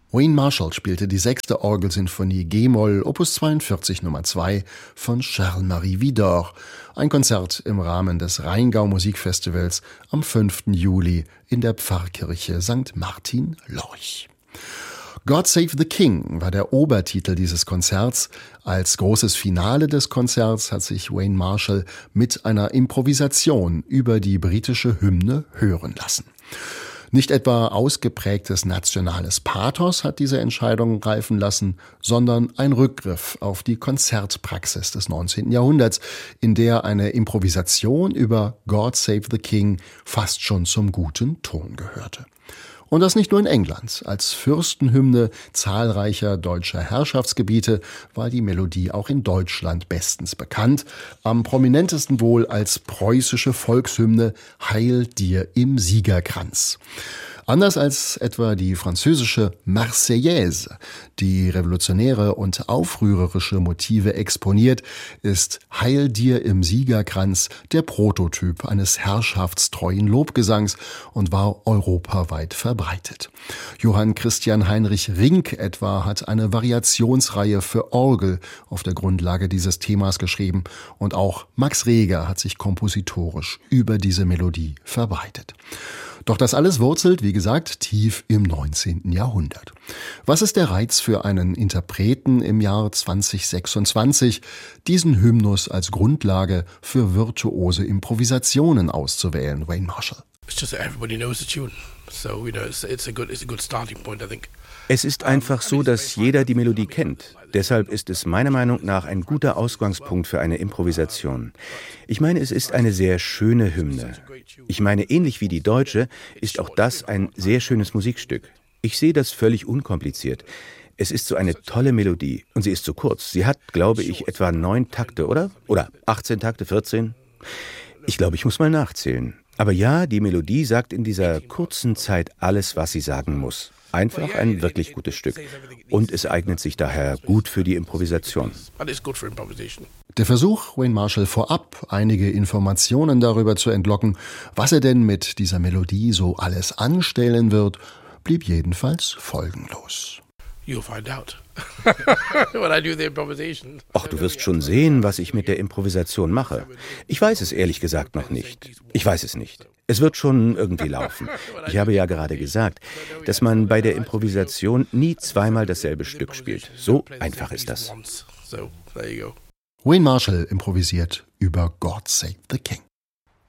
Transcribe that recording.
Wayne Marshall spielte die 6. Orgelsinfonie G-Moll, Opus 42 Nummer 2 von Charles-Marie Widor. Ein Konzert im Rahmen des Rheingau-Musikfestivals am 5. Juli in der Pfarrkirche St. Martin Lorch. God Save the King war der Obertitel dieses Konzerts. Als großes Finale des Konzerts hat sich Wayne Marshall mit einer Improvisation über die britische Hymne hören lassen. Nicht etwa ausgeprägtes nationales Pathos hat diese Entscheidung reifen lassen, sondern ein Rückgriff auf die Konzertpraxis des 19. Jahrhunderts, in der eine Improvisation über God Save the King fast schon zum guten Ton gehörte. Und das nicht nur in England. Als Fürstenhymne zahlreicher deutscher Herrschaftsgebiete war die Melodie auch in Deutschland bestens bekannt. Am prominentesten wohl als preußische Volkshymne Heil dir im Siegerkranz. Anders als etwa die französische Marseillaise, die revolutionäre und aufrührerische Motive exponiert, ist Heil dir im Siegerkranz der Prototyp eines herrschaftstreuen Lobgesangs und war europaweit verbreitet. Johann Christian Heinrich Rinck etwa hat eine Variationsreihe für Orgel auf der Grundlage dieses Themas geschrieben und auch Max Reger hat sich kompositorisch über diese Melodie verbreitet. Doch das alles wurzelt, wie gesagt, tief im 19. Jahrhundert. Was ist der Reiz für einen Interpreten im Jahr 2026, diesen Hymnus als Grundlage für virtuose Improvisationen auszuwählen, Wayne Marshall? Es ist einfach so, dass jeder die Melodie kennt. Deshalb ist es meiner Meinung nach ein guter Ausgangspunkt für eine Improvisation. Ich meine, es ist eine sehr schöne Hymne. Ich meine, ähnlich wie die deutsche ist auch das ein sehr schönes Musikstück. Ich sehe das völlig unkompliziert. Es ist so eine tolle Melodie und sie ist so kurz. Sie hat, glaube ich, etwa 9 Takte, oder? Oder 18 Takte, 14? Ich glaube, ich muss mal nachzählen. Aber ja, die Melodie sagt in dieser kurzen Zeit alles, was sie sagen muss. Einfach ein wirklich gutes Stück. Und es eignet sich daher gut für die Improvisation. Der Versuch, Wayne Marshall vorab einige Informationen darüber zu entlocken, was er denn mit dieser Melodie so alles anstellen wird, blieb jedenfalls folgenlos. Ach, du wirst schon sehen, was ich mit der Improvisation mache. Ich weiß es ehrlich gesagt noch nicht. Ich weiß es nicht. Es wird schon irgendwie laufen. Ich habe ja gerade gesagt, dass man bei der Improvisation nie zweimal dasselbe Stück spielt. So einfach ist das. Wayne Marshall improvisiert über God Save the King.